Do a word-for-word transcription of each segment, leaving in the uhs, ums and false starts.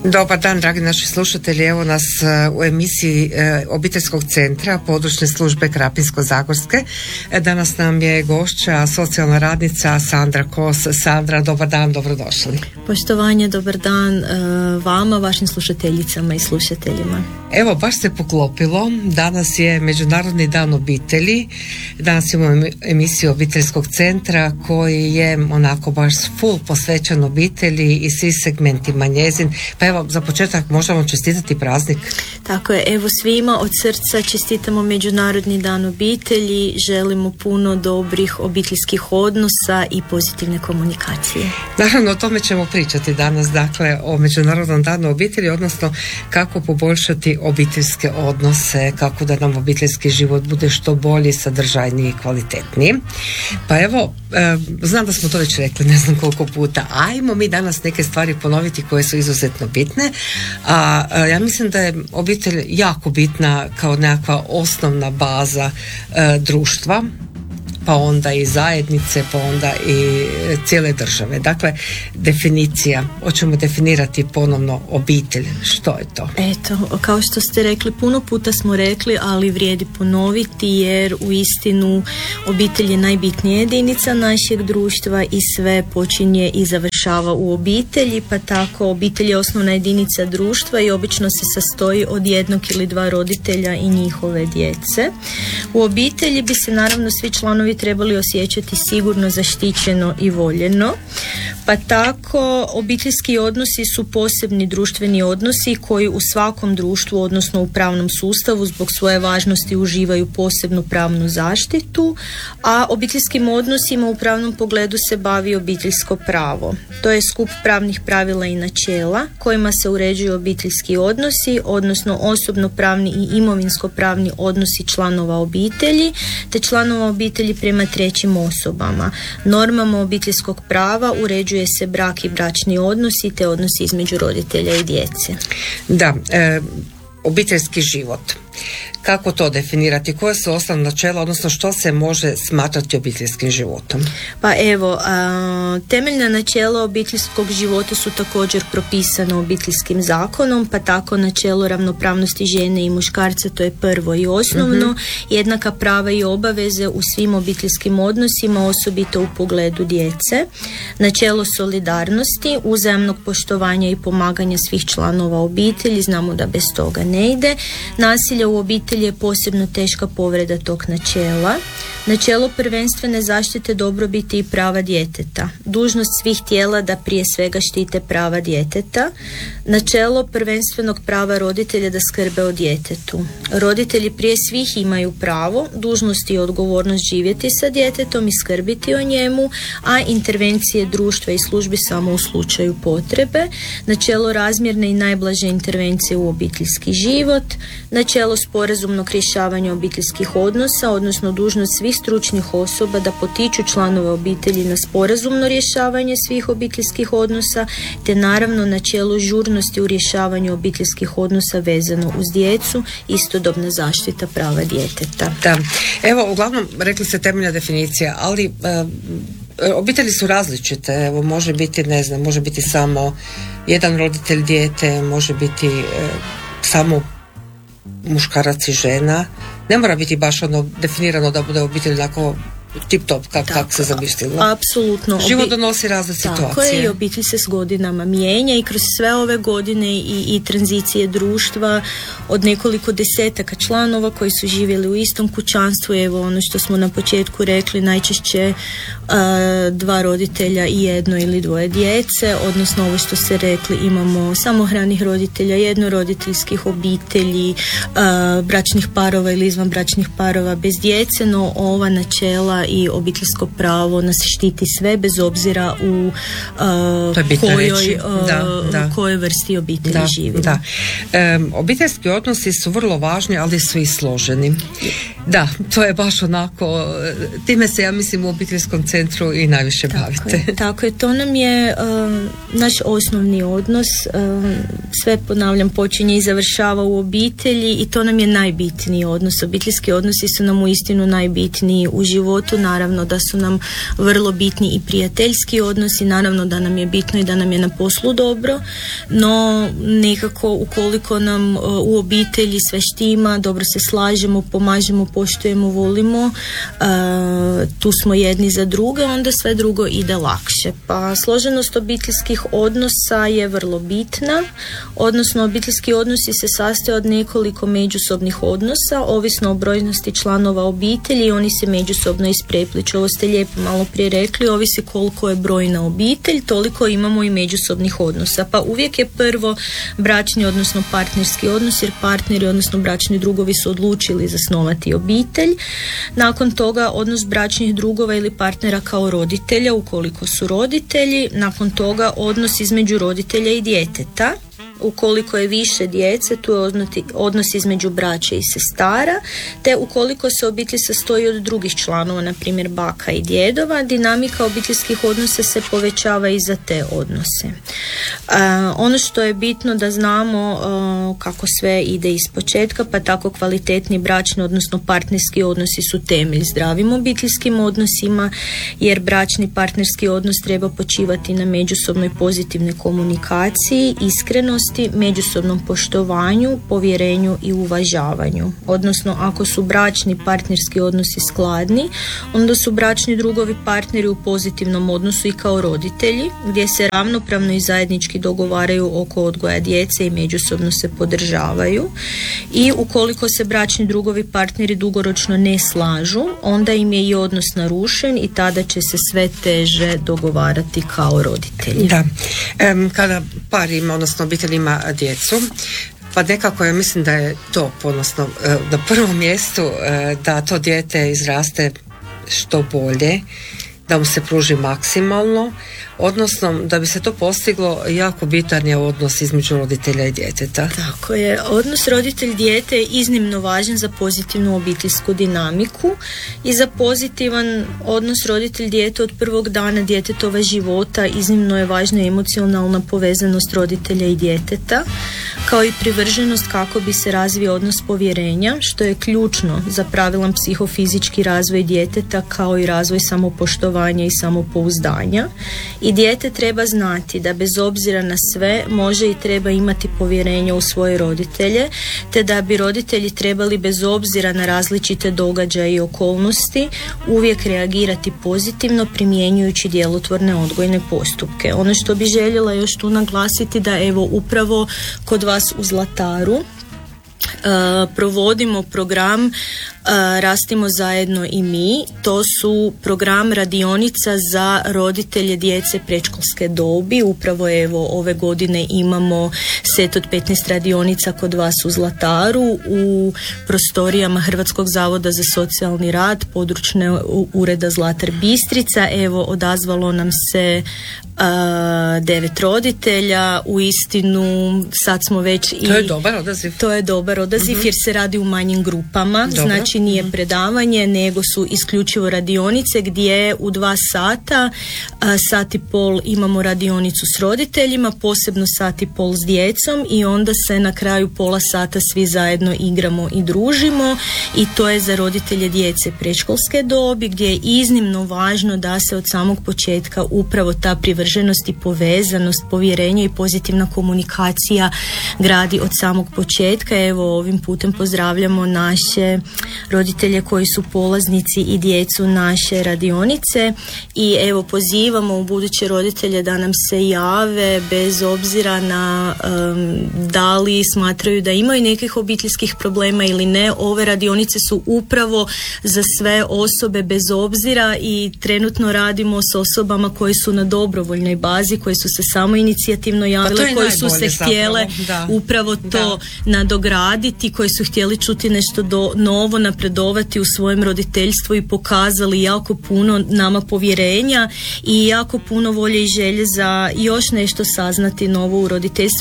Dobar dan, dragi naši slušatelji. Evo nas u emisiji Obiteljskog centra područne službe Krapinsko-zagorske. Danas nam je gošća socijalna radnica Sandra Kos. Sandra, dobar dan, dobrodošli. Poštovanje, dobar dan vama, vašim slušateljicama i slušateljima. Evo, baš se poklopilo. Danas je Međunarodni dan obitelji. Danas imamo emisiju Obiteljskog centra koji je onako baš full posvećen obitelji i svim segmentima njezin. Pa evo, za početak možemo čestitati praznik. Tako je, evo svima od srca čestitamo Međunarodni dan obitelji, želimo puno dobrih obiteljskih odnosa i pozitivne komunikacije. Naravno, o tome ćemo pričati danas, dakle, o Međunarodnom danu obitelji, odnosno kako poboljšati obiteljske odnose, kako da nam obiteljski život bude što bolji, sadržajniji i kvalitetniji. Pa evo, e, znam da smo to već rekli, ne znam koliko puta, ajmo mi danas neke stvari ponoviti koje su izuzetno bitne. A, a ja mislim da je obitelj jako bitna kao nekakva osnovna baza e, društva, pa onda i zajednice, pa onda i cijele države. Dakle, definicija, hoćemo definirati ponovno obitelj. Što je to? Eto, kao što ste rekli, puno puta smo rekli, ali vrijedi ponoviti jer u istinu obitelj je najbitnija jedinica našeg društva i sve počinje i završava u obitelji, pa tako obitelj je osnovna jedinica društva i obično se sastoji od jednog ili dva roditelja i njihove djece. U obitelji bi se naravno svi članovi trebali osjećati sigurno, zaštićeno i voljeno. Pa tako obiteljski odnosi su posebni društveni odnosi koji u svakom društvu, odnosno u pravnom sustavu, zbog svoje važnosti uživaju posebnu pravnu zaštitu, a obiteljskim odnosima u pravnom pogledu se bavi obiteljsko pravo. To je skup pravnih pravila i načela kojima se uređuju obiteljski odnosi, odnosno osobno pravni i imovinsko pravni odnosi članova obitelji, te članova obitelji prema trećim osobama. Normama obiteljskog prava uređuje se brak i bračni odnosi te odnosi između roditelja i djece. Da, e, obiteljski život. Kako to definirati? Koje su osnovna načela, odnosno što se može smatrati obiteljskim životom? Pa evo, a, temeljna načela obiteljskog života su također propisana obiteljskim zakonom, pa tako načelo ravnopravnosti žene i muškarca, to je prvo i osnovno, mm-hmm. jednaka prava i obaveze u svim obiteljskim odnosima, osobito u pogledu djece, načelo solidarnosti, uzajamnog poštovanja i pomaganja svih članova obitelji, znamo da bez toga ne ide, nasilje u obitelji je posebno teška povreda tog načela. Načelo prvenstvene zaštite dobrobiti i prava djeteta. Dužnost svih tijela da prije svega štite prava djeteta. Načelo prvenstvenog prava roditelja da skrbe o djetetu. Roditelji prije svih imaju pravo, dužnost i odgovornost živjeti sa djetetom i skrbiti o njemu, a intervencije društva i službi samo u slučaju potrebe. Načelo razmjerne i najblaže intervencije u obiteljski život. Načelo sporazumnog rješavanja obiteljskih odnosa, odnosno dužnost svih stručnih osoba da potiču članove obitelji na sporazumno rješavanje svih obiteljskih odnosa, te naravno načelo žurnosti u rješavanju obiteljskih odnosa vezano uz djecu, istodobna zaštita prava djeteta. Da, evo, uglavnom rekli ste temeljna definicija, ali e, obitelji su različite. Evo, može biti, ne znam, može biti samo jedan roditelj dijete, može biti e, samo muškarac i žena. Ne mora biti baš ono definirano da bude obitelj onako tip top kak, kak se zamislilo. Apsolutno. Život donosi razne situacije. Tako je, i obitelj se s godinama mijenja i kroz sve ove godine i, i tranzicije društva od nekoliko desetaka članova koji su živjeli u istom kućanstvu, evo ono što smo na početku rekli, najčešće uh, dva roditelja i jedno ili dvoje djece, odnosno ovo što ste rekli, imamo samohranih roditelja, jednoroditeljskih obitelji, uh, bračnih parova ili izvanbračnih parova bez djece, no ova načela i obiteljsko pravo nas štiti sve bez obzira u uh, kojoj, uh, da, da. kojoj vrsti obitelji da, živimo. Da. Um, obiteljski odnosi su vrlo važni, ali su i složeni. Da, to je baš onako, time se ja mislim u obiteljskom centru i najviše tako bavite. Je, tako je, to nam je um, naš osnovni odnos, um, sve ponavljam počinje i završava u obitelji i to nam je najbitniji odnos. Obiteljski odnosi su nam uistinu najbitniji u životu životu. Naravno da su nam vrlo bitni i prijateljski odnosi, naravno da nam je bitno i da nam je na poslu dobro, no nekako ukoliko nam u obitelji sve štima, dobro se slažemo, pomažemo, poštujemo, volimo, tu smo jedni za druge, onda sve drugo ide lakše. Pa složenost obiteljskih odnosa je vrlo bitna, odnosno obiteljski odnosi se sastoje od nekoliko međusobnih odnosa, ovisno o brojnosti članova obitelji, oni se međusobno isprepliču. Ovo ste lijepo malo prije rekli, ovisi koliko je brojna obitelj, toliko imamo i međusobnih odnosa. Pa uvijek je prvo bračni, odnosno partnerski odnos, jer partneri, odnosno bračni drugovi su odlučili zasnovati obitelj. Nakon toga odnos bračnih drugova ili partnera kao roditelja, ukoliko su roditelji. Nakon toga odnos između roditelja i djeteta. Ukoliko je više djece, tu je odnos između braće i sestara, te ukoliko se obitelj sastoji od drugih članova, na primjer baka i djedova, dinamika obiteljskih odnosa se povećava i za te odnose. Uh, ono što je bitno da znamo uh, kako sve ide iz početka, pa tako kvalitetni bračni, odnosno partnerski odnosi su temelj zdravim obiteljskim odnosima, jer bračni partnerski odnos treba počivati na međusobnoj pozitivnoj komunikaciji, iskrenosti, međusobnom poštovanju, povjerenju i uvažavanju. Odnosno, ako su bračni partnerski odnosi skladni, onda su bračni drugovi partneri u pozitivnom odnosu i kao roditelji, gdje se ravnopravno i zajednički dogovaraju oko odgoja djece i međusobno se podržavaju. I ukoliko se bračni drugovi partneri dugoročno ne slažu, onda im je i odnos narušen i tada će se sve teže dogovarati kao roditelji. Da, um, kada par ima, odnosno obitelj ima djecu, pa nekako ja mislim da je to, odnosno na prvom mjestu da to dijete izraste što bolje, da mu se pruži maksimalno, odnosno da bi se to postiglo, jako bitan je odnos između roditelja i djeteta. Tako je, odnos roditelj-dijete je iznimno važan za pozitivnu obiteljsku dinamiku i za pozitivan odnos roditelj-dijete od prvog dana djetetova života. Iznimno je važna emocionalna povezanost roditelja i djeteta, kao i privrženost kako bi se razvio odnos povjerenja, što je ključno za pravilan psihofizički razvoj djeteta, kao i razvoj samopoštovanja i samopouzdanja. I dijete treba znati da bez obzira na sve može i treba imati povjerenje u svoje roditelje, te da bi roditelji trebali bez obzira na različite događaje i okolnosti uvijek reagirati pozitivno primjenjujući djelotvorne odgojne postupke. Ono što bi željela još tu naglasiti da evo upravo kod vas u Zlataru Uh, provodimo program uh, Rastimo zajedno i mi. To su program radionica za roditelje djece predškolske dobi. Upravo evo ove godine imamo set od petnaest radionica kod vas u Zlataru u prostorijama Hrvatskog zavoda za socijalni rad, područne ureda Zlatar Bistrica. Evo odazvalo nam se Uh, devet roditelja, u istinu sad smo već i... To je dobar odaziv. To je dobar odaziv uh-huh. jer se radi u manjim grupama. Dobro. Znači nije uh-huh. predavanje, nego su isključivo radionice gdje u dva sata, uh, sat i pol imamo radionicu s roditeljima, posebno sat i pol s djecom i onda se na kraju pola sata svi zajedno igramo i družimo i to je za roditelje djece predškolske dobi gdje je iznimno važno da se od samog početka upravo ta privrženost i povezanost, povjerenje i pozitivna komunikacija gradi od samog početka. Evo ovim putem pozdravljamo naše roditelje koji su polaznici i djecu naše radionice i evo pozivamo u buduće roditelje da nam se jave bez obzira na um, da li smatraju da imaju nekih obiteljskih problema ili ne. Ove radionice su upravo za sve osobe bez obzira i trenutno radimo s osobama koji su na dobrovoljnoj bazi, koje su se samo inicijativno javile, pa koje su se htjele da. upravo to da. nadograditi, koji su htjeli čuti nešto do, novo, napredovati u svojem roditeljstvu i pokazali jako puno nama povjerenja i jako puno volje i želje za još nešto saznati novo u roditeljstvu. Evo lijepo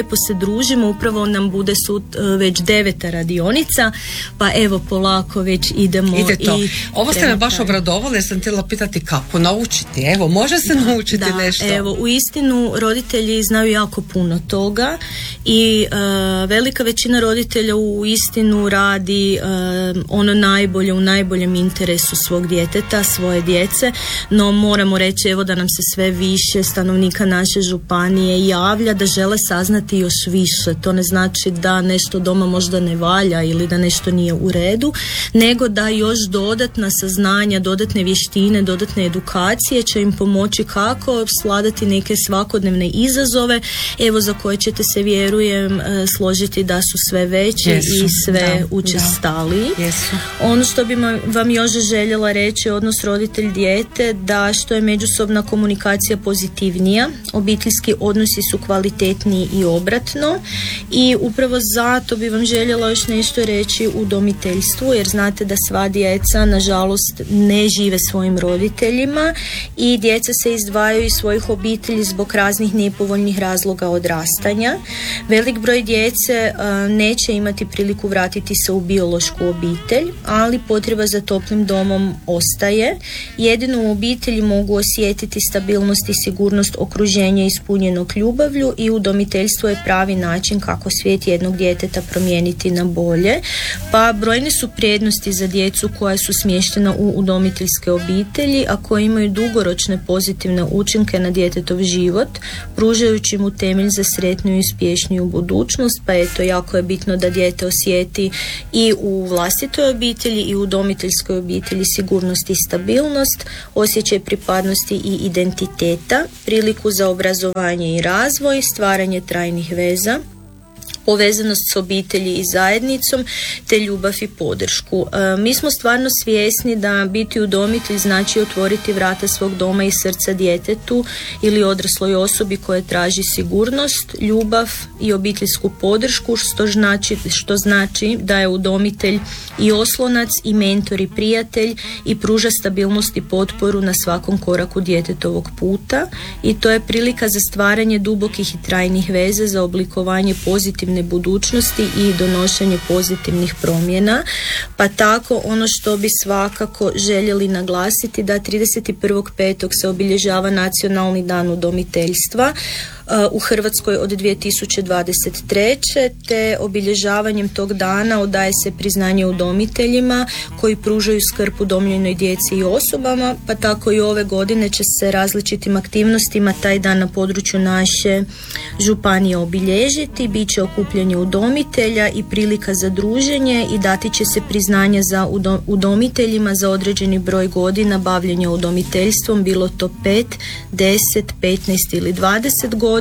lijepo se družimo, upravo nam bude sud već deveta radionica, pa evo polako već idemo. Ide to. I ovo ste me baš obradovali jer sam htjela pitati kako naučiti, evo može se da, naučiti da, nešto. Evo, u istinu roditelji znaju jako puno toga i uh, velika većina roditelja u istinu radi uh, ono najbolje u najboljem interesu svog djeteta, svoje djece, no moramo reći evo da nam se sve više stanovnika naše županije javlja da žele saznati još više. To ne znači da nešto doma možda ne valja ili da nešto nije u redu, nego da još dodatna saznanja, dodatne vještine, dodatne edukacije će im pomoći kako sladati neke svakodnevne izazove, evo za koje ćete se, vjerujem, složiti da su sve veće Jesu, i sve da, učestaliji. Da, ono što bi vam još željela reći, odnos roditelj-dijete, da što je međusobna komunikacija pozitivnija, obiteljski odnosi su kvalitetniji i obratno, i upravo zato bi vam željela još nešto reći u udomiteljstvu, jer znate da sva djeca nažalost ne žive svojim roditeljima i djeca se izdvajaju iz svojih obitelji zbog raznih nepovoljnih razloga odrastanja. Velik broj djece uh, neće imati priliku vratiti se u biološku obitelj, ali potreba za toplim domom ostaje. Jedino u obitelji mogu osjetiti stabilnost i sigurnost okruženja ispunjenog ljubavlju, i udomiteljstvo je pravi način kako svijet jednog djeteta promijeniti na bolje. Pa brojne su prednosti za djecu koja su smještena u udomiteljske obitelji, a koje imaju dugoročne pozitivne učinke na djetetov život, pružajući mu temelj za sretniju i uspješniju budućnost. Pa eto, jako je bitno da dijete osjeti i u vlastitoj obitelji i u udomiteljskoj obitelji sigurnost i stabilnost, osjećaj pripadnosti i identiteta, priliku za obrazovanje i razvoj, stvaranje trajnih veza, povezanost s obitelji i zajednicom, te ljubav i podršku. E, mi smo stvarno svjesni da biti udomitelj znači otvoriti vrata svog doma i srca djetetu ili odrasloj osobi koja traži sigurnost, ljubav i obiteljsku podršku, što znači, što znači da je udomitelj i oslonac i mentor i prijatelj i pruža stabilnost i potporu na svakom koraku djetetovog puta, i to je prilika za stvaranje dubokih i trajnih veza, za oblikovanje pozitivne budućnosti i donošenje pozitivnih promjena. Pa tako ono što bi svakako željeli naglasiti, da trideset prvog petog se obilježava Nacionalni dan udomiteljstva u Hrvatskoj od dvije tisuće dvadeset treće. te obilježavanjem tog dana odaje se priznanje udomiteljima koji pružaju skrb udomljenoj djeci i osobama, pa tako i ove godine će se različitim aktivnostima taj dan na području naše županije obilježiti. Biće okupljanje udomitelja i prilika za druženje, i dati će se priznanja za udomiteljima za određeni broj godina bavljenja udomiteljstvom, bilo to pet, deset, petnaest ili dvadeset godina,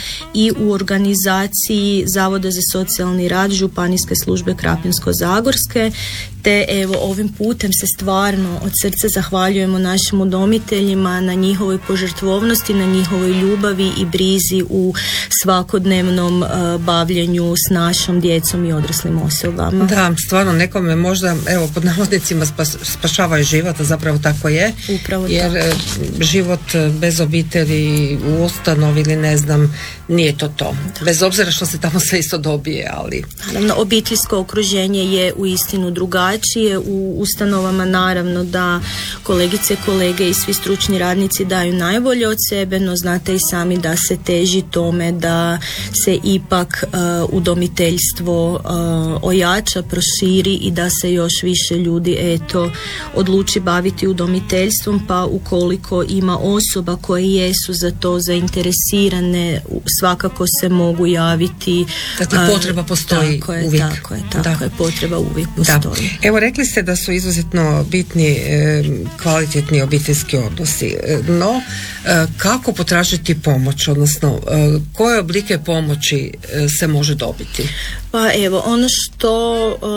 i u organizaciji Zavoda za socijalni rad Županijske službe Krapinsko-zagorske. Te evo, ovim putem se stvarno od srca zahvaljujemo našim udomiteljima na njihovoj požrtvovnosti, na njihovoj ljubavi i brizi u svakodnevnom uh, bavljenju s našom djecom i odraslim osobama. Da, stvarno nekome možda, evo, pod navodnicima spas, spašavaju život, a zapravo tako je. Upravo jer tako. Život bez obitelji u ustanovi ili ne znam, nije to to. Da. Bez obzira što se tamo sve isto dobije, ali... Naravno, obiteljsko okruženje je u istinu drugačije. U ustanovama naravno da kolegice, kolege i svi stručni radnici daju najbolje od sebe, no znate i sami da se teži tome da se ipak uh, udomiteljstvo uh, ojača, proširi i da se još više ljudi eto odluči baviti udomiteljstvom, pa ukoliko ima osoba koje jesu za to zainteresirane, svakako se mogu javiti. Dakle, potreba postoji tako je, uvijek. Tako je, tako je, potreba uvijek postoji. Da. Evo, rekli ste da su izuzetno bitni e, kvalitetni obiteljski odnosi, e, no e, kako potražiti pomoć, odnosno e, koje oblike pomoći e, se može dobiti? Pa evo, ono što e,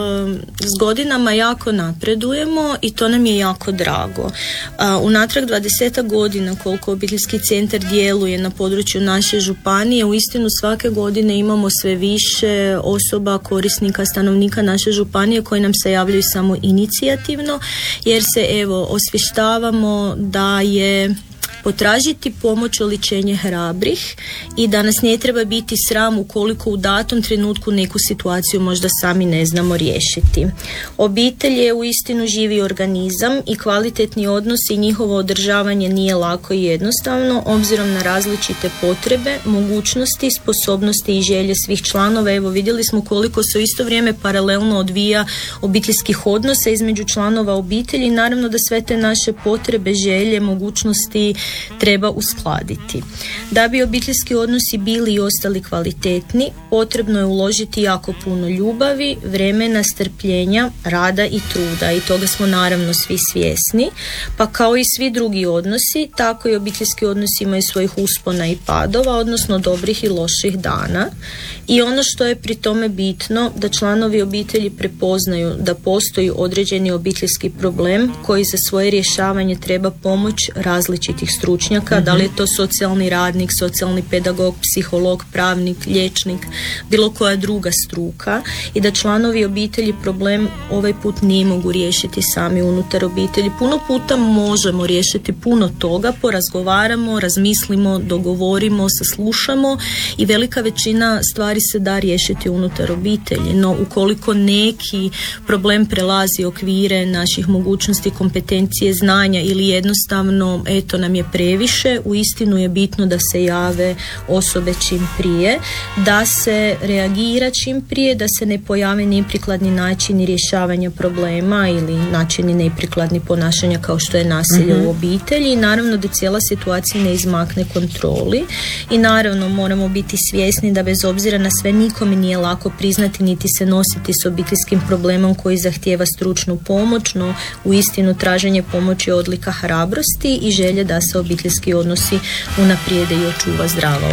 s godinama jako napredujemo i to nam je jako drago. A, unatrag dvadesetak godina koliko obiteljski centar djeluje na području naše županije, uistinu svake godine imamo sve više osoba, korisnika, stanovnika naše županije koji nam se javljaju samo inicijativno, jer se evo osvještavamo da je potražiti pomoć oličenje hrabrih i da nas ne treba biti sram ukoliko u datom trenutku neku situaciju možda sami ne znamo riješiti. Obitelj je uistinu živi organizam i kvalitetni odnos i njihovo održavanje nije lako i jednostavno, obzirom na različite potrebe, mogućnosti, sposobnosti i želje svih članova. Evo, vidjeli smo koliko se u isto vrijeme paralelno odvija obiteljskih odnosa između članova obitelji i naravno da sve te naše potrebe, želje, mogućnosti treba uskladiti. Da bi obiteljski odnosi bili i ostali kvalitetni, potrebno je uložiti jako puno ljubavi, vremena, strpljenja, rada i truda i toga smo naravno svi svjesni, pa kao i svi drugi odnosi, tako i obiteljski odnosi imaju svojih uspona i padova, odnosno dobrih i loših dana. I ono što je pri tome bitno, da članovi obitelji prepoznaju da postoji određeni obiteljski problem koji za svoje rješavanje treba pomoć različitih stručnjaka, mm-hmm. da li je to socijalni radnik, socijalni pedagog, psiholog, pravnik, liječnik, bilo koja druga struka, i da članovi obitelji problem ovaj put ne mogu riješiti sami unutar obitelji. Puno puta možemo riješiti puno toga, porazgovaramo, razmislimo, dogovorimo, saslušamo i velika većina stvari se da riješiti unutar obitelji, no ukoliko neki problem prelazi okvire naših mogućnosti, kompetencije, znanja ili jednostavno eto nam je previše, uistinu je bitno da se jave osobe čim prije, da se reagira čim prije, da se ne pojave neprikladni načini rješavanja problema ili načini neprikladni ponašanja kao što je nasilje mm-hmm. u obitelji i naravno da cijela situacija ne izmakne kontroli i naravno moramo biti svjesni da bez obzira na sve nikome nije lako priznati niti se nositi s obiteljskim problemom koji zahtijeva stručnu pomoć, no uistinu traženje pomoći je odlika hrabrosti i želje da se obiteljski odnosi unaprijede i očuva zdrava